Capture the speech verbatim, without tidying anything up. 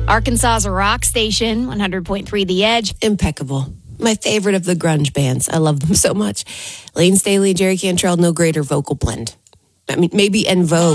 Arkansas's a rock station, one hundred point three The Edge. Impeccable. My favorite of the grunge bands. I love them so much. Lane Staley, Jerry Cantrell, no greater vocal blend. I mean, maybe En Vogue.